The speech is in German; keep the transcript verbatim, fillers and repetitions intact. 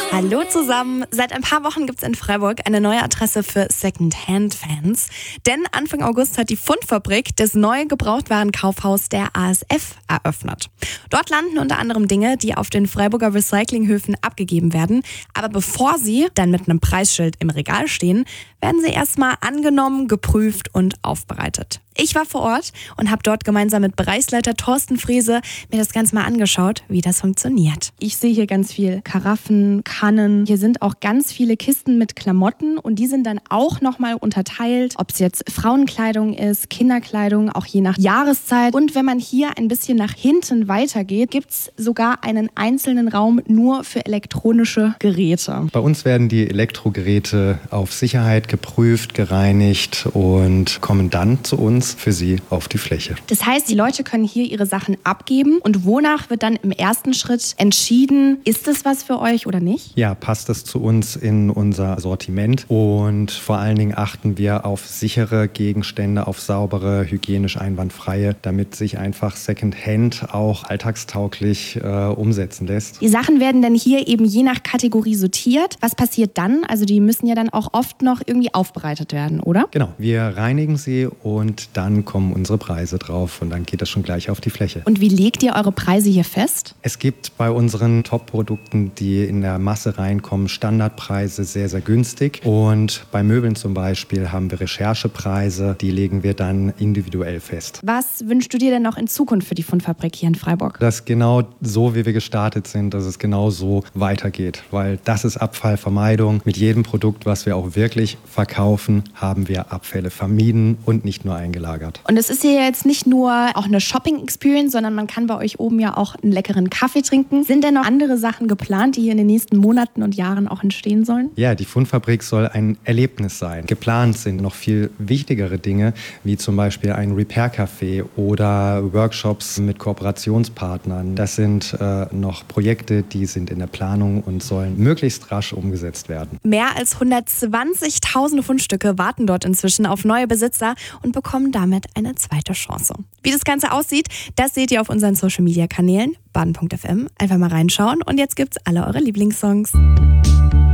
Hallo zusammen! Seit ein paar Wochen gibt es in Freiburg eine neue Adresse für Second-Hand-Fans. Denn Anfang August hat die Fundfabrik das neue Gebrauchtwarenkaufhaus der A S F eröffnet. Dort landen unter anderem Dinge, die auf den Freiburger Recyclinghöfen abgegeben werden. Aber bevor sie dann mit einem Preisschild im Regal stehen, werden sie erstmal angenommen, geprüft und aufbereitet. Ich war vor Ort und habe dort gemeinsam mit Bereichsleiter Thorsten Frese mir das Ganze mal angeschaut, wie das funktioniert. Ich sehe hier ganz viel Karaffen, Kannen. Hier sind auch ganz viele Kisten mit Klamotten und die sind dann auch nochmal unterteilt, ob es jetzt Frauenkleidung ist, Kinderkleidung, auch je nach Jahreszeit. Und wenn man hier ein bisschen nach hinten weitergeht, gibt es sogar einen einzelnen Raum nur für elektronische Geräte. Bei uns werden die Elektrogeräte auf Sicherheit geprüft, gereinigt und kommen dann zu uns für sie auf die Fläche. Das heißt, die Leute können hier ihre Sachen abgeben und wonach wird dann im ersten Schritt entschieden, ist es was für euch oder nicht? Ja, passt es zu uns in unser Sortiment und vor allen Dingen achten wir auf sichere Gegenstände, auf saubere, hygienisch einwandfreie, damit sich einfach Secondhand auch alltagstauglich äh, umsetzen lässt. Die Sachen werden dann hier eben je nach Kategorie sortiert. Was passiert dann? Also die müssen ja dann auch oft noch irgendwie aufbereitet werden, oder? Genau, wir reinigen sie und dann kommen unsere Preise drauf und dann geht das schon gleich auf die Fläche. Und wie legt ihr eure Preise hier fest? Es gibt bei unseren Top-Produkten, die in der Masse reinkommen, Standardpreise sehr, sehr günstig. Und bei Möbeln zum Beispiel haben wir Recherchepreise, die legen wir dann individuell fest. Was wünschst du dir denn noch in Zukunft für die Fundfabrik hier in Freiburg? Dass genau so, wie wir gestartet sind, dass es genau so weitergeht. Weil das ist Abfallvermeidung. Mit jedem Produkt, was wir auch wirklich verkaufen, haben wir Abfälle vermieden und nicht nur eingelagert. Und es ist hier jetzt nicht nur auch eine Shopping-Experience, sondern man kann bei euch oben ja auch einen leckeren Kaffee trinken. Sind denn noch andere Sachen geplant, die hier in den nächsten Monaten und Jahren auch entstehen sollen? Ja, die Fundfabrik soll ein Erlebnis sein. Geplant sind noch viel wichtigere Dinge, wie zum Beispiel ein Repair-Café oder Workshops mit Kooperationspartnern. Das sind äh, noch Projekte, die sind in der Planung und sollen möglichst rasch umgesetzt werden. Mehr als hundertzwanzigtausend Fundstücke warten dort inzwischen auf neue Besitzer und bekommen damit eine zweite Chance. Wie das Ganze aussieht, das seht ihr auf unseren Social-Media-Kanälen baden punkt f m. Einfach mal reinschauen und jetzt gibt's alle eure Lieblingssongs.